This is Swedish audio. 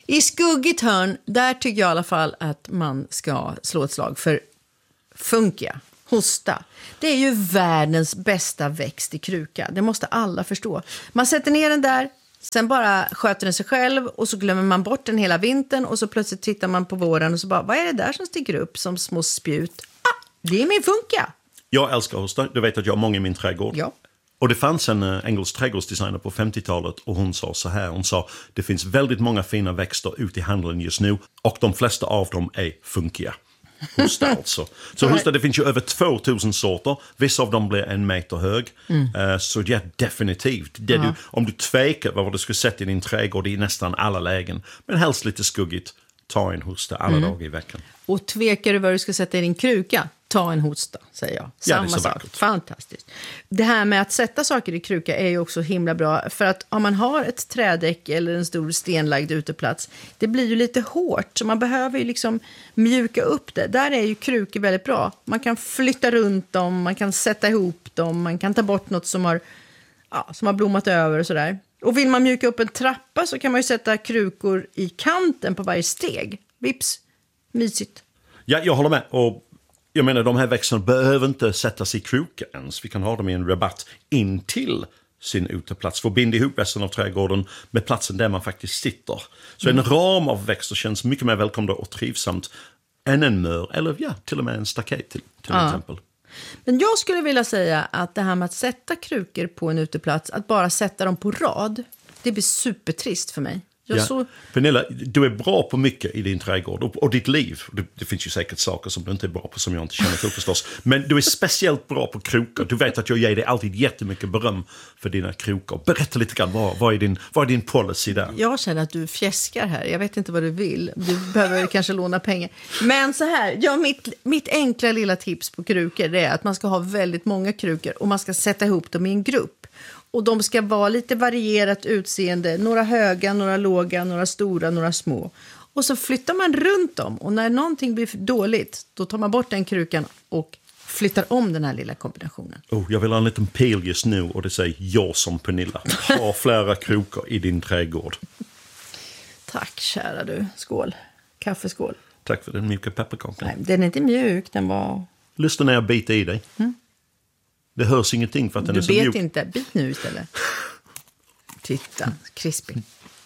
I skuggigt hörn, där tycker jag i alla fall att man ska slå ett slag för funkia, hosta. Det är ju världens bästa växt i kruka. Det måste alla förstå. Man sätter ner den där, sen bara sköter den sig själv och så glömmer man bort den hela vintern och så plötsligt tittar man på våren och så bara, vad är det där som sticker upp som små spjut? Det är min funkia. Jag älskar hosta. Du vet att jag har många i min trädgård. Ja. Och det fanns en engelsk trädgårdsdesigner på 50-talet och hon sa så här. Hon sa, det finns väldigt många fina växter ute i handeln just nu och de flesta av dem är funkiga. Hosta alltså. Så hosta, det finns ju över 2000 sorter. Vissa av dem blir 1 meter hög. Så ja, definitivt. Om du tvekar vad du ska sätta i din trädgård i nästan alla lägen. Men helst lite skuggigt. Ta en hosta alla dagar i veckan. Och tvekar du vad du ska sätta i din kruka? Ta en hosta, säger jag. Samma sak. Vackert. Fantastiskt. Det här med att sätta saker i kruka är ju också himla bra. För att om man har ett trädäck eller en stor stenlagd uteplats, det blir ju lite hårt. Så man behöver ju liksom mjuka upp det. Där är ju krukor väldigt bra. Man kan flytta runt dem, man kan sätta ihop dem, man kan ta bort något som har blommat över och sådär. Och vill man mjuka upp en trappa så kan man ju sätta krukor i kanten på varje steg. Vips, mysigt. Ja, jag håller med. Och jag menar, de här växterna behöver inte sättas i kruka ens. Vi kan ha dem i en rabatt in till sin uteplats. För att binda ihop resten av trädgården med platsen där man faktiskt sitter. Så en ram av växter känns mycket mer välkomna och trivsamt än en mör. Eller till och med en staket till exempel. Men jag skulle vilja säga att det här med att sätta krukor på en uteplats, att bara sätta dem på rad, det blir supertrist för mig. Pernilla, du är bra på mycket i din trädgård och ditt liv. Det finns ju säkert saker som du inte är bra på som jag inte känner till förstås. Men du är speciellt bra på krukor. Du vet att jag ger dig alltid jättemycket beröm för dina krukor. Berätta lite grann, vad är din policy där? Jag känner att du fjäskar här. Jag vet inte vad du vill. Du behöver kanske låna pengar. Men så här, mitt enkla lilla tips på krukor är att man ska ha väldigt många krukor och man ska sätta ihop dem i en grupp. Och de ska vara lite varierat utseende. Några höga, några låga, några stora, några små. Och så flyttar man runt dem. Och när någonting blir för dåligt, då tar man bort den krukan och flyttar om den här lilla kombinationen. Jag vill ha en liten pil just nu och det säger jag som Pernilla. Ha flera krukor i din trädgård. Tack kära du. Skål. Kaffeskål. Tack för den mjuka pepparkakan. Nej, den är inte mjuk, den var... Lyssna när jag biter i dig. Det hörs ingenting för att den är så mjuk. Du vet inte, bit nu istället. Titta, krispig.